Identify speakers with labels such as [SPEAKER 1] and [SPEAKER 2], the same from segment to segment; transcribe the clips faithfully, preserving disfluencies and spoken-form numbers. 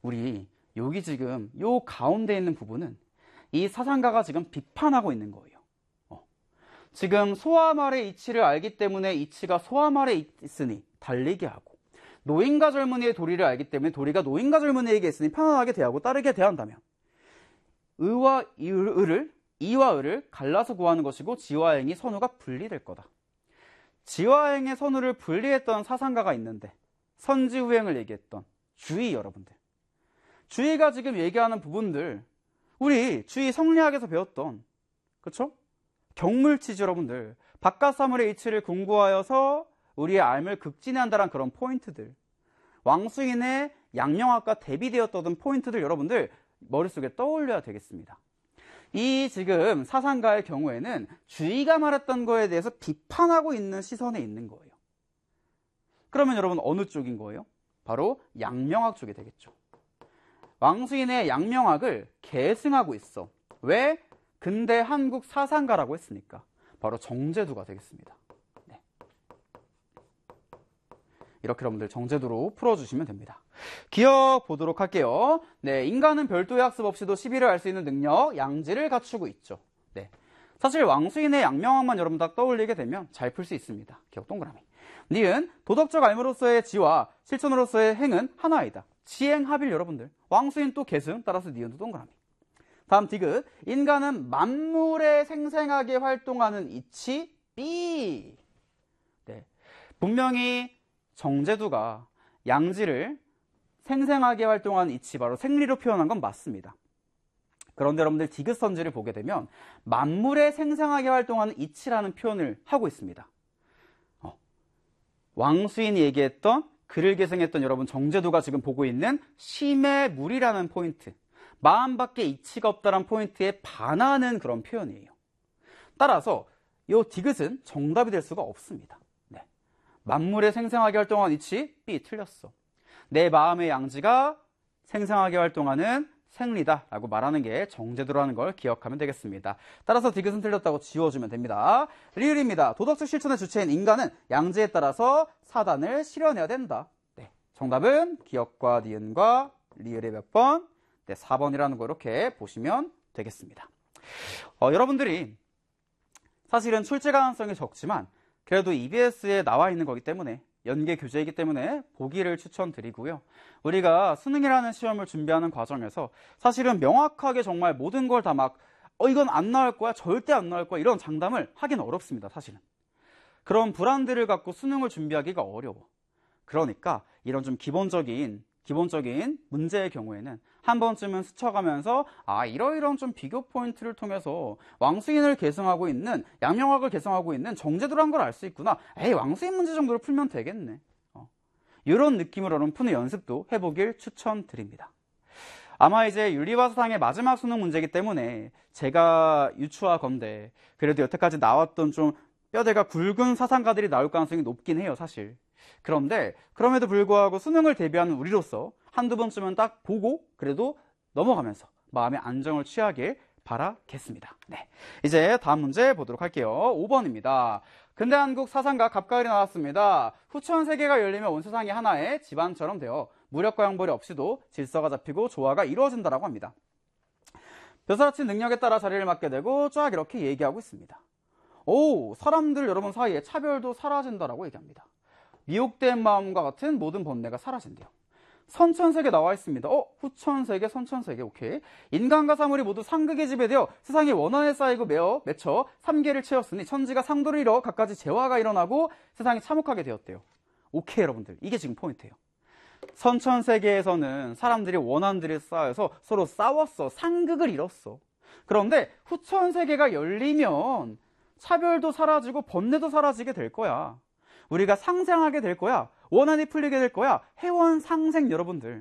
[SPEAKER 1] 우리 여기 지금 요 가운데 있는 부분은 이 사상가가 지금 비판하고 있는 거예요. 어. 지금 소암 아래 이치를 알기 때문에 이치가 소암 아래 있으니 달리게 하고, 노인과 젊은이의 도리를 알기 때문에 도리가 노인과 젊은이에게 있으니 편안하게 대하고 따르게 대한다면, 의와 의를, 이와 의를 갈라서 구하는 것이고 지와 행이 선우가 분리될 거다. 지와 행의 선우를 분리했던 사상가가 있는데, 선지후행을 얘기했던 주의 여러분들, 주의가 지금 얘기하는 부분들, 우리 주의 성리학에서 배웠던, 그쵸? 경물치지 여러분들, 바깥 사물의 이치를 궁구하여서 우리의 알을 극진한다는 그런 포인트들, 왕수인의 양명학과 대비되었던 포인트들 여러분들 머릿속에 떠올려야 되겠습니다. 이 지금 사상가의 경우에는 주의가 말했던 거에 대해서 비판하고 있는 시선에 있는 거예요. 그러면 여러분 어느 쪽인 거예요? 바로 양명학 쪽이 되겠죠. 왕수인의 양명학을 계승하고 있어. 왜? 근대 한국 사상가라고 했으니까. 바로 정제두가 되겠습니다. 네. 이렇게 여러분들 정제두로 풀어주시면 됩니다. 기억 보도록 할게요. 네, 인간은 별도의 학습 없이도 시비를 알 수 있는 능력, 양지를 갖추고 있죠. 네. 사실 왕수인의 양명학만 여러분 딱 떠올리게 되면 잘 풀 수 있습니다. 기억 동그라미. 니은 도덕적 알므로서의 지와 실천으로서의 행은 하나이다. 지행합일 여러분들. 왕수인 또 계승, 따라서 니은도 동그라미. 다음 디귿. 인간은 만물에 생생하게 활동하는 이치 B. 네. 분명히 정제두가 양지를 생생하게 활동하는 이치, 바로 생리로 표현한 건 맞습니다. 그런데 여러분들 디귿 선지를 보게 되면 만물에 생생하게 활동하는 이치라는 표현을 하고 있습니다. 어. 왕수인이 얘기했던, 글을 계승했던 여러분 정제두가 지금 보고 있는 심의 물이라는 포인트, 마음밖에 이치가 없다는 포인트에 반하는 그런 표현이에요. 따라서 이 디귿은 정답이 될 수가 없습니다. 네. 만물에 생생하게 활동하는 이치 B, 틀렸어. 내 마음의 양지가 생생하게 활동하는 생리다 라고 말하는 게 정제두라는 걸 기억하면 되겠습니다. 따라서 디귿은 틀렸다고 지워주면 됩니다. 리을입니다. 도덕적 실천의 주체인 인간은 양지에 따라서 사단을 실현해야 된다. 네. 정답은 기억과 니은과 리을의 몇 번? 네, 사 번이라는 거 이렇게 보시면 되겠습니다. 어, 여러분들이 사실은 출제 가능성이 적지만 그래도 이비에스에 나와 있는 거기 때문에, 연계 교재이기 때문에 보기를 추천드리고요. 우리가 수능이라는 시험을 준비하는 과정에서 사실은 명확하게 정말 모든 걸 다 막 어 이건 안 나올 거야, 절대 안 나올 거야, 이런 장담을 하기는 어렵습니다. 사실은 그런 불안들을 갖고 수능을 준비하기가 어려워. 그러니까 이런 좀 기본적인 기본적인 문제의 경우에는 한 번쯤은 스쳐가면서 아 이러이러한 좀 비교 포인트를 통해서 왕수인을 계승하고 있는, 양명학을 계승하고 있는 정제두라는 걸 알 수 있구나. 에이 왕수인 문제 정도로 풀면 되겠네. 어. 이런 느낌으로는 푸는 연습도 해보길 추천드립니다. 아마 이제 윤리와 사상의 마지막 수능 문제이기 때문에 제가 유추하건대 그래도 여태까지 나왔던 좀 뼈대가 굵은 사상가들이 나올 가능성이 높긴 해요, 사실. 그런데 그럼에도 불구하고 수능을 대비하는 우리로서 한두 번쯤은 딱 보고 그래도 넘어가면서 마음의 안정을 취하길 바라겠습니다. 네, 이제 다음 문제 보도록 할게요. 오 번입니다. 근대 한국 사상가 갑가을이 나왔습니다. 후천 세계가 열리면 온 세상이 하나의 집안처럼 되어 무력과 형벌이 없이도 질서가 잡히고 조화가 이루어진다라고 합니다. 벼슬아치 능력에 따라 자리를 맡게 되고 쫙 이렇게 얘기하고 있습니다. 오, 사람들 여러분 사이에 차별도 사라진다라고 얘기합니다. 미혹된 마음과 같은 모든 번뇌가 사라진대요. 선천세계 나와 있습니다. 어? 후천세계, 선천세계, 오케이. 인간과 사물이 모두 상극에 지배되어 세상이 원한에 쌓이고 매어, 맺혀 삼계를 채웠으니 천지가 상도를 이뤄 갖가지 재화가 일어나고 세상이 참혹하게 되었대요. 오케이 여러분들, 이게 지금 포인트예요. 선천세계에서는 사람들이 원한들이 쌓여서 서로 싸웠어. 상극을 이뤘어. 그런데 후천세계가 열리면 차별도 사라지고 번뇌도 사라지게 될 거야. 우리가 상생하게 될 거야. 원한이 풀리게 될 거야. 해원 상생 여러분들.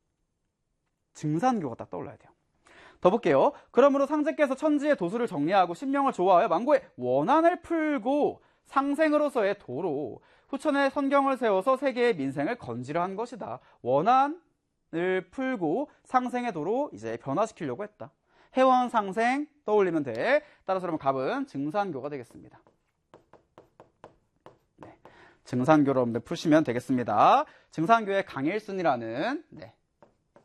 [SPEAKER 1] 증산교가 딱 떠올라야 돼요. 더 볼게요. 그러므로 상제께서 천지의 도수를 정리하고 신명을 조화하여 만고의 원한을 풀고 상생으로서의 도로 후천의 선경을 세워서 세계의 민생을 건지려 한 것이다. 원한을 풀고 상생의 도로 이제 변화시키려고 했다. 해원 상생 떠올리면 돼. 따라서 그러면 답은 증산교가 되겠습니다. 증산교 여러분들 푸시면 되겠습니다. 증산교의 강일순이라는 네,